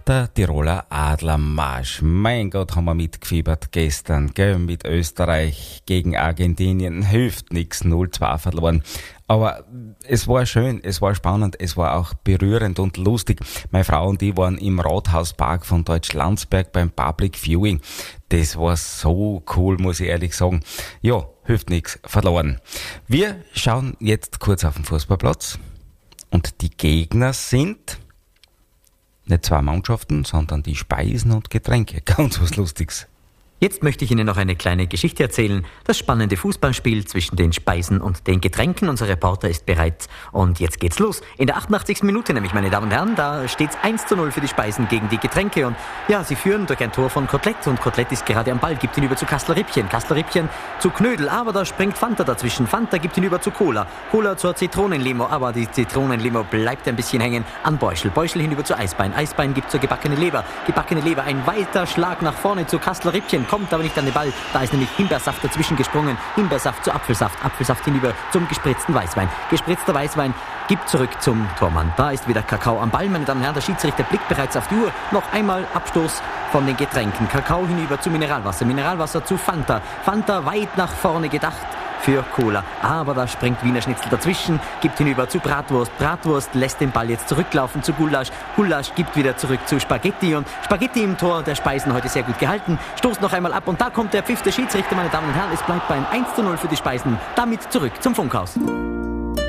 Der Tiroler Adlermarsch. Mein Gott, haben wir mitgefiebert gestern, gell, mit Österreich gegen Argentinien. Hilft nix, 0-2 verloren. Aber es war schön, es war spannend, es war auch berührend und lustig. Meine Frau und ich waren im Rathauspark von Deutschlandsberg beim Public Viewing. Das war so cool, muss ich ehrlich sagen. Ja, hilft nix, verloren. Wir schauen jetzt kurz auf den Fußballplatz. Und die Gegner sind nicht zwei Mannschaften, sondern die Speisen und Getränke. Ganz was Lustiges. Jetzt möchte ich Ihnen noch eine kleine Geschichte erzählen. Das spannende Fußballspiel zwischen den Speisen und den Getränken. Unser Reporter ist bereit und jetzt geht's los. In der 88. Minute nämlich, meine Damen und Herren, da steht's 1:0 für die Speisen gegen die Getränke. Und ja, sie führen durch ein Tor von Kotelett und Kotelett ist gerade am Ball, gibt ihn über zu Kassler-Rippchen. Kassler-Rippchen zu Knödel, aber da springt Fanta dazwischen. Fanta gibt ihn über zu Cola. Cola zur Zitronenlimo, aber die Zitronenlimo bleibt ein bisschen hängen an Beuschel. Beuschel hinüber zu Eisbein. Eisbein gibt zur gebackene Leber. Gebackene Leber, ein weiter Schlag nach vorne zu Kassler-Rippchen. Kommt aber nicht an den Ball. Da ist nämlich Himbeersaft dazwischen gesprungen. Himbeersaft zu Apfelsaft. Apfelsaft hinüber zum gespritzten Weißwein. Gespritzter Weißwein gibt zurück zum Tormann. Da ist wieder Kakao am Ball, meine Damen und Herren. Der Schiedsrichter blickt bereits auf die Uhr. Noch einmal Abstoß von den Getränken. Kakao hinüber zu Mineralwasser. Mineralwasser zu Fanta. Fanta weit nach vorne gedacht für Cola. Aber da springt Wiener Schnitzel dazwischen, gibt hinüber zu Bratwurst. Bratwurst lässt den Ball jetzt zurücklaufen zu Gulasch. Gulasch gibt wieder zurück zu Spaghetti und Spaghetti im Tor der Speisen heute sehr gut gehalten. Stoßt noch einmal ab und da kommt der Pfiff der Schiedsrichter, meine Damen und Herren. Es bleibt beim 1:0 für die Speisen. Damit zurück zum Funkhaus.